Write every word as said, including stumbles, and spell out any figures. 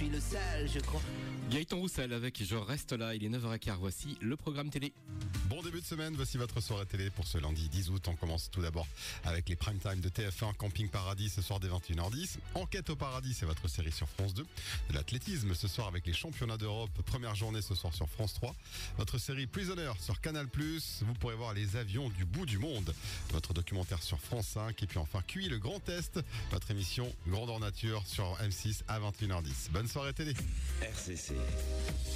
suis le seul, je crois. Gaëtan Roussel avec Je reste là, il est neuf heures quinze, voici le programme télé. Bon début de semaine, voici votre soirée télé pour ce lundi dix août. On commence tout d'abord avec les prime time de T F un, Camping Paradis ce soir dès vingt et une heures dix. Enquête au paradis, c'est votre série sur France deux. De l'athlétisme ce soir avec les championnats d'Europe, première journée ce soir sur France trois. Votre série Prisoner sur Canal plus, vous pourrez voir les avions du bout du monde. Votre documentaire sur France cinq et puis enfin Q I le Grand Test, votre émission Grandeur Nature sur M six à vingt et une heures dix. Bonne soirée télé. R C C.